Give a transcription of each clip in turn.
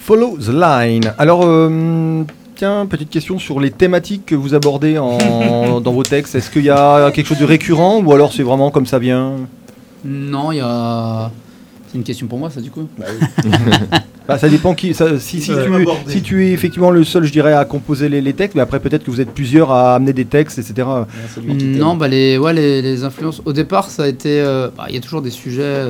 Follow the Line. Alors, tiens, petite question sur les thématiques que vous abordez dans vos textes. Est-ce qu'il y a quelque chose de récurrent ou alors c'est vraiment comme ça vient ? Non, il y a... C'est une question pour moi, ça, du coup. Bah oui. Bah, ça dépend qui. Si tu es effectivement le seul, je dirais, à composer les textes, mais après peut-être que vous êtes plusieurs à amener des textes, etc. Non, bah les influences. Au départ, ça a été. Il y a toujours des sujets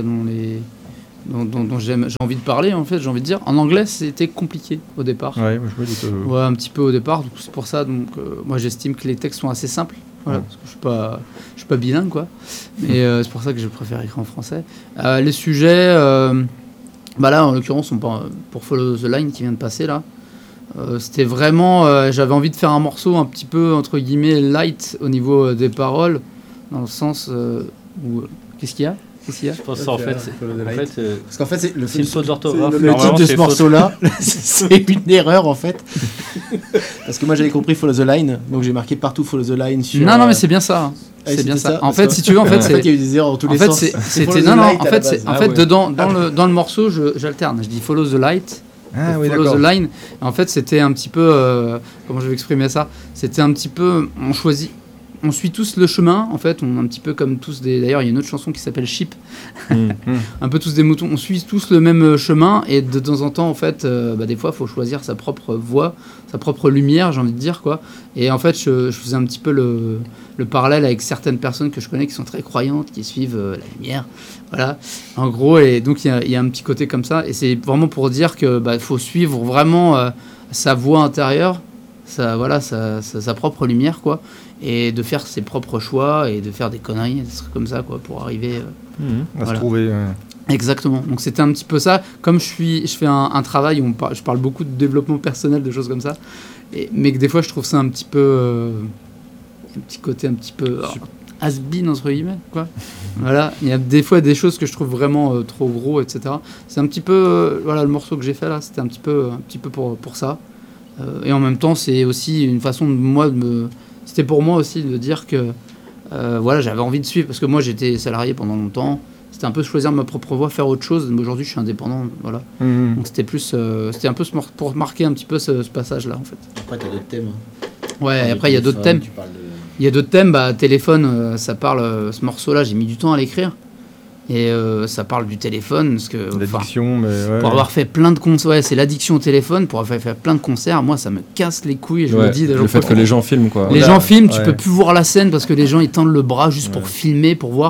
dont j'ai envie de parler, en fait, j'ai envie de dire. En anglais, c'était compliqué au départ. Ouais, je me dis que... Ouais, un petit peu au départ. Donc c'est pour ça. Donc moi, j'estime que les textes sont assez simples. Voilà, parce que je suis pas bilingue, quoi. Et c'est pour ça que je préfère écrire en français. Les sujets, là, en l'occurrence, pour Follow the Line qui vient de passer là. C'était vraiment, j'avais envie de faire un morceau un petit peu entre guillemets light au niveau des paroles, dans le sens où qu'est-ce qu'il y a? Je pense en fait, parce qu'en fait, c'est une faute d'orthographe. Le titre de ce morceau-là, c'est une erreur en fait. Parce que moi j'avais compris Follow the Line, donc j'ai marqué partout Follow the Line sur. Non, mais c'est bien ça. C'est bien ça. En fait, si tu veux, il y a eu des erreurs dans tous les sens. En fait, dedans, dans le morceau, j'alterne. Je dis Follow the Light. Follow the Line. En fait, c'était un petit peu, comment je vais exprimer ça ? C'était un petit peu, on suit tous le chemin, en fait, on est un petit peu comme tous des... D'ailleurs, il y a une autre chanson qui s'appelle Sheep, un peu tous des moutons, on suit tous le même chemin, et de temps en temps, en fait, des fois, il faut choisir sa propre voie, sa propre lumière, j'ai envie de dire, quoi. Et en fait, je faisais un petit peu le parallèle avec certaines personnes que je connais qui sont très croyantes, qui suivent la lumière, voilà, en gros, et donc il y a un petit côté comme ça, et c'est vraiment pour dire que faut suivre vraiment sa voie intérieure, sa propre lumière, quoi, et de faire ses propres choix et de faire des conneries, des trucs comme ça, quoi, pour arriver à se trouver. Exactement. Donc c'était un petit peu ça. Comme je fais un travail où je parle beaucoup de développement personnel, de choses comme ça, mais que des fois je trouve ça un petit peu un petit côté un petit peu has-been entre guillemets, quoi. Voilà, il y a des fois des choses que je trouve vraiment trop gros, etc. C'est un petit peu le morceau que j'ai fait là, c'était un petit peu pour ça. Et en même temps, c'est aussi une façon de moi c'était pour moi aussi de dire que j'avais envie de suivre, parce que moi j'étais salarié pendant longtemps, c'était un peu choisir ma propre voie, faire autre chose, mais aujourd'hui je suis indépendant, voilà. Donc c'était plus c'était un peu pour marquer un petit peu ce passage là, en fait. Après t'as d'autres thèmes. Ouais, après il y a d'autres thèmes. Il y a d'autres thèmes, téléphone, ça parle, ce morceau là j'ai mis du temps à l'écrire. Et ça parle du téléphone, parce que l'addiction, pour avoir fait plein de concerts, c'est l'addiction au téléphone, pour avoir fait plein de concerts, moi ça me casse les couilles, je me dis. Le fait que les gens filment, quoi. Les gens filment, tu peux plus voir la scène parce que les gens ils tendent le bras juste pour filmer, pour voir,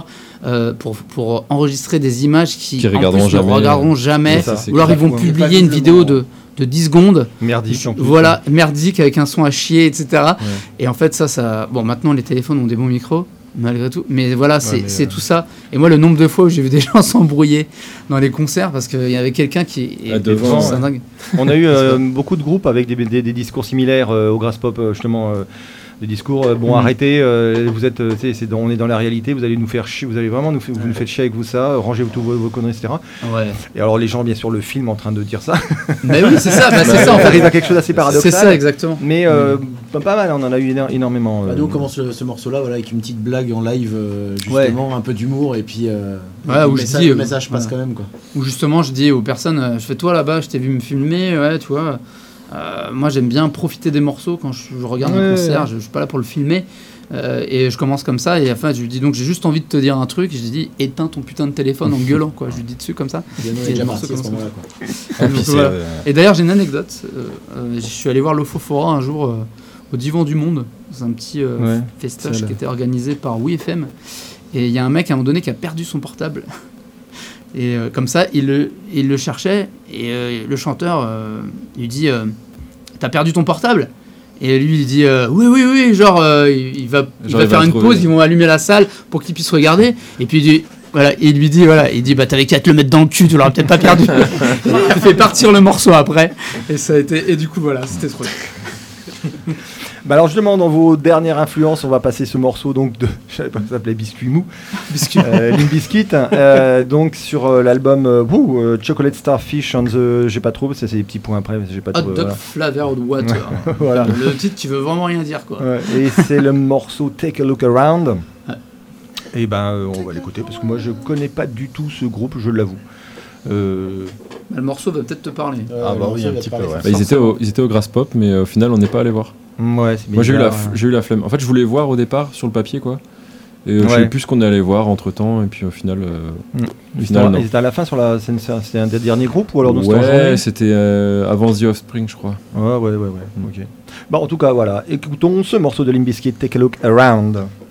pour enregistrer des images qui regarderont jamais. Ou alors ils vont publier une vidéo de 10 secondes. Merdique en plus. Voilà, merdique avec un son à chier, etc. Ouais. Et en fait, ça. Bon, maintenant les téléphones ont des bons micros, malgré tout. Mais voilà, c'est tout ça. Et moi, le nombre de fois où j'ai vu des gens s'embrouiller dans les concerts parce qu'il y avait quelqu'un qui. Devant. C'est dingue. On a eu beaucoup de groupes avec des discours similaires au Grass Pop, justement. Des discours, arrêtez, vous êtes, on est dans la réalité, vous allez nous faire chier, vous allez vraiment vous nous faites chier avec vous ça, rangez tous vos conneries, etc. Ouais. Et alors les gens, bien sûr, le film en train de dire ça. Mais oui, c'est ça, c'est ça. On arrive à quelque chose d'assez paradoxal. C'est ça, exactement. Mais pas mal, on en a eu énormément. Nous, on commence ce morceau-là avec une petite blague en live, justement, un peu d'humour, et puis le message passe quand même, quoi. Où justement, je dis aux personnes, je fais toi là-bas, je t'ai vu me filmer, ouais, tu vois. Moi j'aime bien profiter des morceaux quand je regarde un concert, je suis pas là pour le filmer, et je commence comme ça, et enfin je lui dis donc j'ai juste envie de te dire un truc, et je lui dis éteins ton putain de téléphone en gueulant, quoi. Je lui dis dessus comme ça. Et d'ailleurs j'ai une anecdote, je suis allé voir l'Ofofora un jour au Divan du Monde, c'est un petit festoche qui était organisé par WeFM, et il y a un mec à un moment donné qui a perdu son portable. Et comme ça, il le cherchait, et le chanteur lui dit t'as perdu ton portable? Et lui il dit oui, genre il va faire une pause, ils vont allumer la salle pour qu'il puisse regarder, et puis il lui dit t'avais qu'à te le mettre dans le cul, tu l'auras peut-être pas perdu. Il a fait partir le morceau après, et ça a été, et du coup voilà, c'était trop bien. Alors justement, dans vos dernières influences, on va passer ce morceau donc je savais pas que ça s'appelait Biscuit Mou, Limp Bizkit, donc sur l'album Chocolate Starfish on the, j'ai pas trop, c'est des petits points après, j'ai pas trop. Hot Dog Flavored Water. Voilà. Le titre qui veut vraiment rien dire, quoi. Et c'est le morceau Take a Look Around. Et on va l'écouter parce que moi je connais pas du tout ce groupe, je l'avoue. Le morceau va peut-être te parler. Ah bah oui, un petit peu, ouais. Ils étaient au Grass Pop, mais au final, on n'est pas allé voir. Ouais, c'est Moi, j'ai eu la flemme. En fait, je voulais voir au départ sur le papier, quoi. Et je sais plus ce qu'on est allé voir entre temps, et puis au final. Non. Ils étaient à la fin sur la. C'était un des derniers groupes ou alors dans c'était avant The Offspring, je crois. Ouais. Ok. Bon, en tout cas, voilà. Écoutons ce morceau de Limp Bizkit, Take a Look Around.